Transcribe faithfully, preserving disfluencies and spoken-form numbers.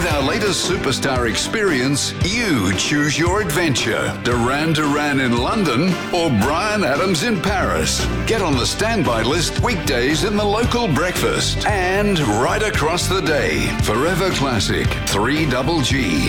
With our latest superstar experience, you choose your adventure. Duran Duran in London or Bryan Adams in Paris. Get on the standby list weekdays in the local breakfast and right across the day. Forever Classic, three double G.